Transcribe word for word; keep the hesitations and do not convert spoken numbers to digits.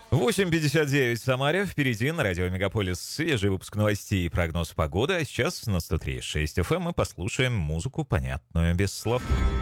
восемь пятьдесят девять в Самаре. Впереди на радио Мегаполис свежий выпуск новостей и прогноз погоды. А сейчас на сто три и шесть эф эм мы послушаем музыку, понятную без слов.